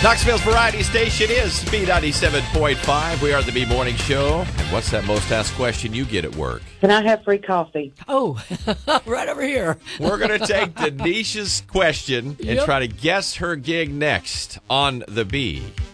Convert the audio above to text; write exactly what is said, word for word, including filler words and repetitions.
Knoxville's Variety Station is B ninety-seven point five. We are the B Morning Show. And what's that most asked question you get at work? Can I have free coffee? Oh, right over here. We're going to take Denisha's question and Yep. try to guess her gig next on the B.